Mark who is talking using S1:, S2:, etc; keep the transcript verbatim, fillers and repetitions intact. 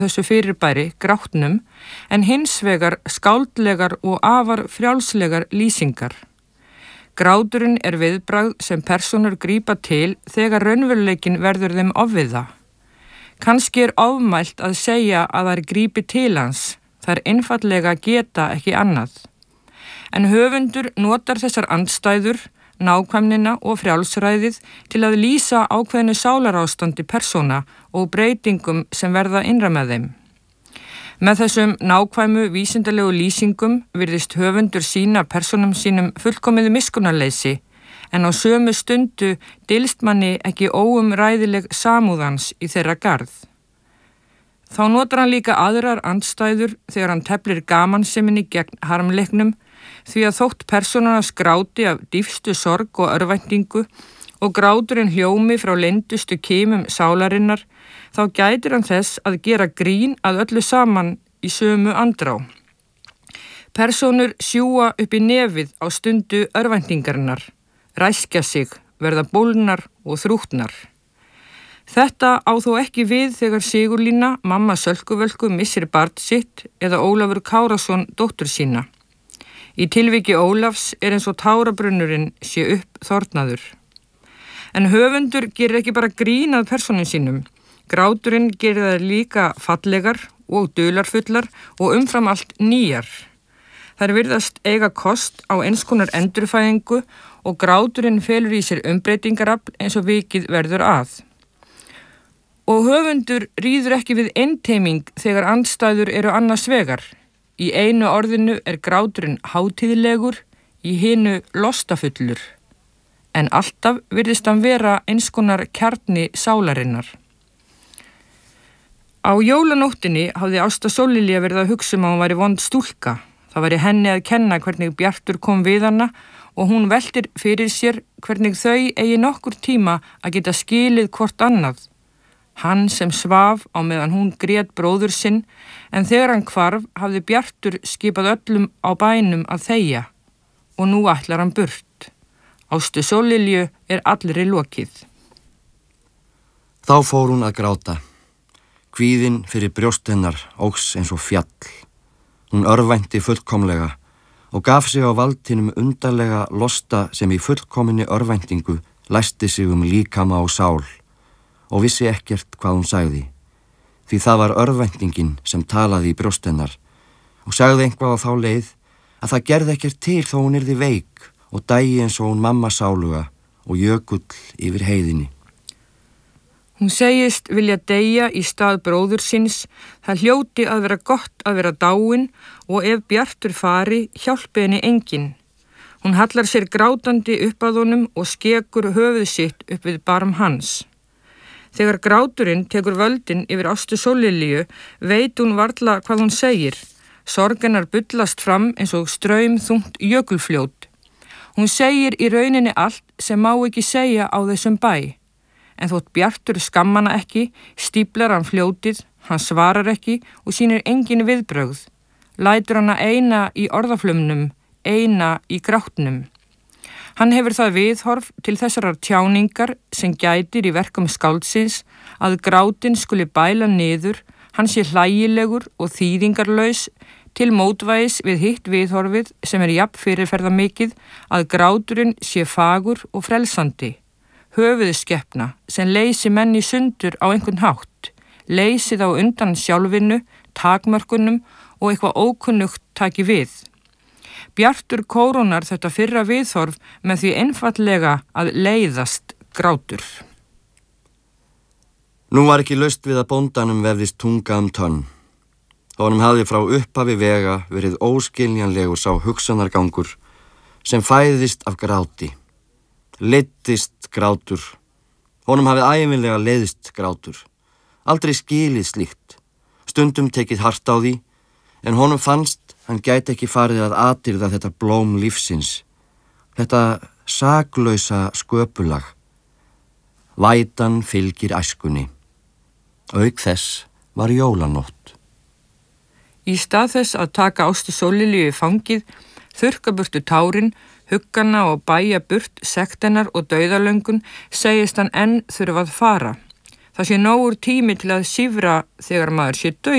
S1: þessu fyrirbæri, gráttnum, en hins vegar skáldlegar og afar frjálslegar lýsingar. Gráturinn er viðbragð sem persónur grípa til þegar raunveruleikin verður þeim ofviða. Kannski er ofmælt að segja að þær grípi til hans, þær einfaldlega geta ekki annað. En höfundur notar þessar andstæður, nákvæmnina og frjálsræðið til að lýsa ákveðnu sálarástandi persóna og breytingum sem verða innra með þeim. Með þessum nákvæmu vísindalegu lýsingum virðist höfundur sýna persónum sínum fullkomiðu miskunnarleysi, en á sömu stundu dylst manni ekki óumræðileg samúðans í þeirra garð. Þá notar hann líka aðrar andstæður þegar hann teflir gamanseminni gegn harmleiknum, því að þótt persónarnas gráti af dýpstu sorg og örvæntingu og gráturinn hljómi frá leyndustu kimum sálarinnar, þá gætir hann þess að gera grín að öllu saman í sömu andrá. Persónur sjúga upp í nefið á stundu örvæntingarinnar, ræskja sig, verða bólnar og þrútnar. Þetta á þó ekki við þegar Sigurlína, mamma Sölkuvölku, missir barn sitt eða Ólafur Kárason dóttur sína. Í tilviki Ólafs er eins og tárabrunnurinn sé upp þornaður. En höfundur gerir ekki bara grín að persónum sínum. Gráturinn gerir þær líka fallegar og dularfullar og umfram allt nýjar. Þær virðast eiga kost á eins konar endurfæðingu og gráturinn felur í sér umbreytingarafl eins og vikið verður að. Og höfundur ríður ekki við einteyming þegar andstæður eru annars vegar. Í einu orðinu er gráturinn hátíðlegur, í hinu lostafullur. En alltaf virðist hann vera eins konar kjarni sálarinnar. Á jólanóttinni hafði Ásta Sóllilja verið að hugsa um að hún væri vond stúlka. Það væri henni að kenna hvernig Bjartur kom við hana og hún veltir fyrir sér hvernig þau eigi nokkur tíma að geta skilið hvort annað. Hann sem svaf á meðan hún grét bróður sinn, en þegar hann hvarf hafði Bjartur skipað öllum á bænum að þegja og nú ætlar hann burt. Ástu Sóllilju er allri lokið.
S2: Þá fór hún að gráta. Kvíðinn fyrir brjóst hennar óx eins og fjall. Hún örvænti fullkomlega og gaf sig á vald hinum undarlega losta sem í fullkominni örvæntingu læsti sig um líkama og sál og vissi ekkert hvað hún sagði, því það var örvæntingin sem talaði í brjóst hennar og sagði eitthvað á þá leið að það gerði ekkert til þó hún yrði veik og dæi eins og hún mamma sáluga og jökull yfir heiðinni.
S1: Hún segist vilja deyja í stað bróður síns, það hljóti að vera gott að vera dáin og ef Bjartur fari hjálpi henni enginn. Hún hallar sér grátandi upp að honum og skekur höfuð sitt upp við barm hans. Þegar gráturinn tekur völdin yfir Ástu Sóllilju veit hún varla hvað hún segir. Sorgennar bullast fram eins og straum þungt jökulfljót. Hún segir í rauninni allt sem má ekki segja á þessum bæ. En þótt Bjartur skammana ekki, stíplar hann fljótið, hann svarar ekki og sýnir engin viðbrögð. Lætur hana eina í orðaflumnum, eina í grátnum. Hann hefur það viðhorf til þessarar tjáningar sem gætir í verkum skáldsins að grátin skuli bæla niður, hann sé hlægilegur og þýðingarlaus til mótvægis við hitt viðhorfið sem er jafn fyrirferðamikið að gráturinn sé fagur og frelsandi. Höfuðskeppna sem leysi menn í sundur á einhvern hátt, leysi þá undan sjálfinu, takmörkunum og eitthvað ókunnugt taki við. Bjartur kórónar þetta fyrra viðhorf með því einfaldlega að leiðast grátur.
S2: Nú var ekki laust við að bóndanum vefðist tunga um tönn. Honum hafði frá upphafi vega verið óskiljanlegur sá hugsanargangur sem fæðist af gráti. Leiddist grátur. Honum hafði ævinlega leiðist grátur. Aldrei skilið slíkt. Stundum tekið hart á því, en honum fannst hann gæti ekki farið að atirða þetta blóm lífsins, þetta saklausa sköpulag. Vætan fylgir æskunni. Auk þess var jólanótt.
S1: Í stað þess að taka Ástu Sóllilju í fangið, þurrka burtu tárin, huggana og bæja burt sektennar og dauðalöngun, segist hann enn þurfa að fara. Það sé nógur tími til að sífra þegar maður sé dauður.